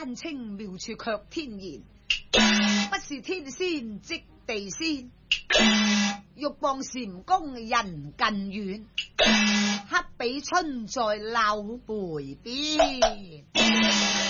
丹青妙處卻天然，不是天仙即地仙，欲傍禪宮人近遠，恰比春在柳背邊。